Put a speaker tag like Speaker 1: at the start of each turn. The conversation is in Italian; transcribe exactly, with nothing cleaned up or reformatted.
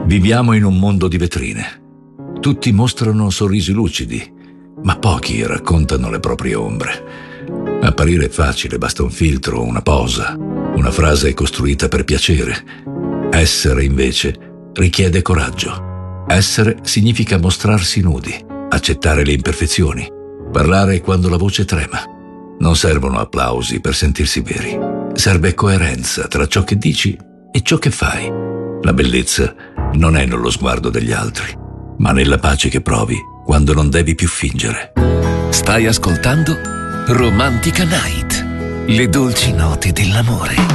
Speaker 1: Viviamo in un mondo di vetrine. Tutti mostrano sorrisi lucidi, ma pochi raccontano le proprie ombre. Apparire è facile, basta un filtro, una posa, una frase costruita per piacere. Essere, invece, richiede coraggio. Essere significa mostrarsi nudi, accettare le imperfezioni, parlare quando la voce trema. Non servono applausi per sentirsi veri. Serve coerenza tra ciò che dici e ciò che fai. La bellezza non è nello sguardo degli altri, ma nella pace che provi quando non devi più fingere.
Speaker 2: Stai ascoltando Romantica Night, le dolci note dell'amore.